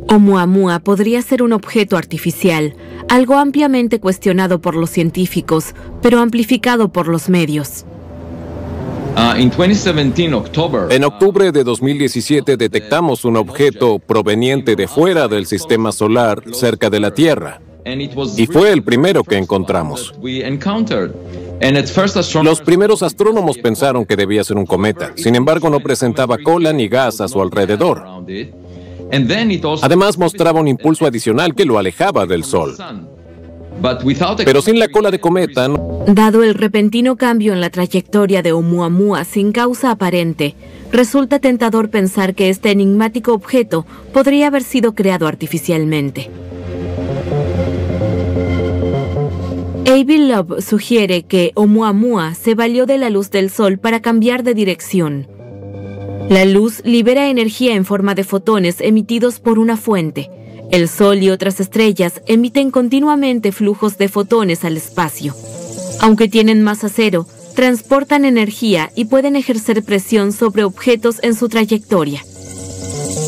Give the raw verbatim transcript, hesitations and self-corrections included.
Oumuamua podría ser un objeto artificial, algo ampliamente cuestionado por los científicos, pero amplificado por los medios. En octubre de dos mil diecisiete detectamos un objeto proveniente de fuera del sistema solar cerca de la Tierra, y fue el primero que encontramos. Los primeros astrónomos pensaron que debía ser un cometa, sin embargo no presentaba cola ni gas a su alrededor. Además mostraba un impulso adicional que lo alejaba del Sol. Pero sin la cola de cometa... Dado el repentino cambio en la trayectoria de Oumuamua sin causa aparente, resulta tentador pensar que este enigmático objeto podría haber sido creado artificialmente. Avi Loeb sugiere que Oumuamua se valió de la luz del Sol para cambiar de dirección. La luz libera energía en forma de fotones emitidos por una fuente. El Sol y otras estrellas emiten continuamente flujos de fotones al espacio. Aunque tienen masa cero, transportan energía y pueden ejercer presión sobre objetos en su trayectoria.